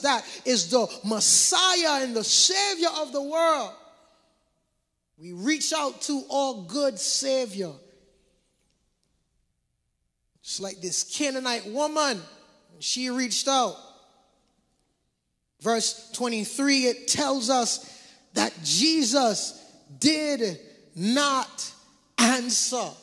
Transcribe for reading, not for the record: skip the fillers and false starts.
that is the Messiah and the Savior of the world, we reach out to our good Savior. Just like this Canaanite woman, she reached out. Verse 23, it tells us that Jesus did not answer.